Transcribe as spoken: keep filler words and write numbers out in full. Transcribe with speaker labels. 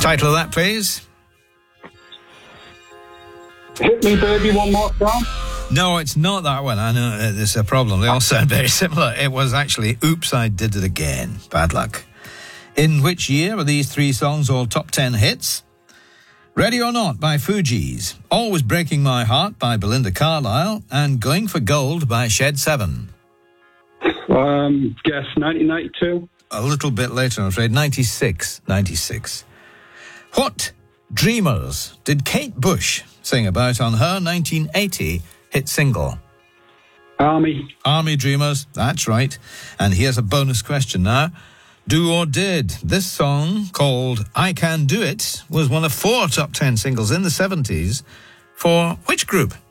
Speaker 1: Title of that, please.
Speaker 2: Hit Me Baby One More Time.
Speaker 1: No, it's not that one. I know it's a problem. They all sound very similar. It was actually Oops, I Did It Again. Bad luck. In which year are these three songs all top ten hits? Ready or Not by Fugees, Always Breaking My Heart by Belinda Carlisle, and Going for Gold by Shed seven.
Speaker 2: Um, guess nineteen ninety-two.
Speaker 1: A little bit later, I'm afraid. ninety-six. ninety-six. What Dreamers did Kate Bush sing about on her nineteen eighty hit single?
Speaker 2: Army.
Speaker 1: Army Dreamers, that's right. And here's a bonus question now. Do or Did. This song, called I Can Do It, was one of four top ten singles in the seventies for which group?